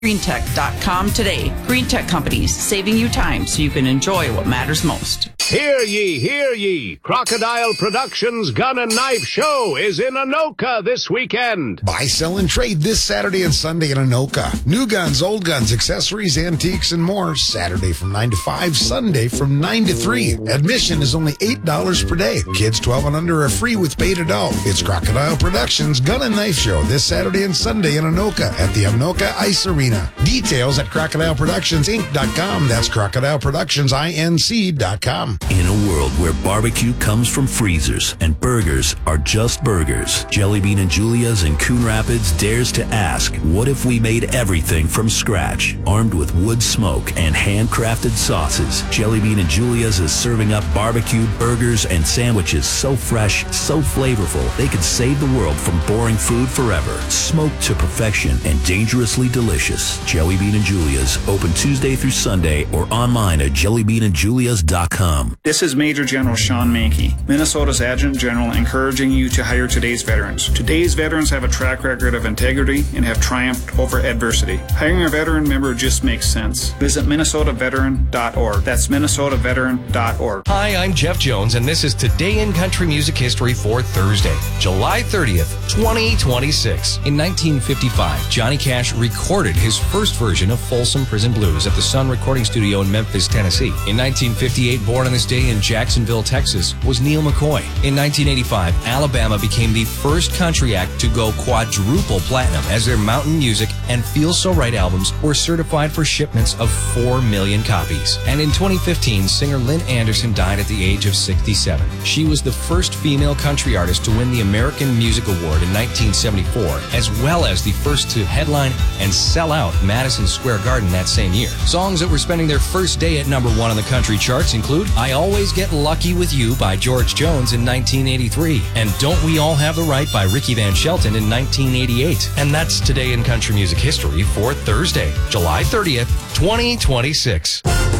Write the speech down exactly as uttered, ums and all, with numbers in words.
green tech dot com today. Green Tech Companies, saving you time so you can enjoy what matters most. Hear ye, hear ye. Crocodile Productions Gun and Knife Show is in Anoka this weekend. Buy, sell, and trade this Saturday and Sunday in Anoka. New guns, old guns, accessories, antiques, and more. Saturday from nine to five, Sunday from nine to three. Admission is only eight dollars per day. Kids twelve and under are free with paid adult. It's Crocodile Productions Gun and Knife Show this Saturday and Sunday in Anoka at the Anoka Ice Arena. Details at crocodile productions inc dot com. That's crocodile productions inc dot com. In a world where barbecue comes from freezers and burgers are just burgers, Jelly Bean and Julia's in Coon Rapids dares to ask, what if we made everything from scratch? Armed with wood smoke and handcrafted sauces, Jelly Bean and Julia's is serving up barbecue, burgers, and sandwiches so fresh, so flavorful, they could save the world from boring food forever. Smoked to perfection and dangerously delicious. Jelly Bean and Julia's, open Tuesday through Sunday or online at jelly bean and julias dot com. This is Major General Sean Mankey, Minnesota's Adjutant General, encouraging you to hire today's veterans. Today's veterans have a track record of integrity and have triumphed over adversity. Hiring a veteran member just makes sense. Visit minnesota veteran dot org. That's minnesota veteran dot org. Hi, I'm Jeff Jones, and this is Today in Country Music History for Thursday, July thirtieth, twenty twenty-six. In nineteen fifty-five, Johnny Cash recorded his first version of Folsom Prison Blues at the Sun Recording Studio in Memphis, Tennessee. In nineteen fifty-eight, born on this day in Jacksonville, Texas, was Neil McCoy. In nineteen eighty-five, Alabama became the first country act to go quadruple platinum as their Mountain Music and Feel So Right albums were certified for shipments of four million copies. And in twenty fifteen, singer Lynn Anderson died at the age of sixty-seven. She was the first female country artist to win the American Music Award in nineteen seventy-four, as well as the first to headline and sell out Madison Square Garden that same year. Songs that were spending their first day at number one on the country charts include I Always Get Lucky With You by George Jones in nineteen eighty-three and Don't We All Have the Right by Ricky Van Shelton in nineteen eighty-eight. And that's Today in Country Music History for Thursday, July thirtieth, twenty twenty-six.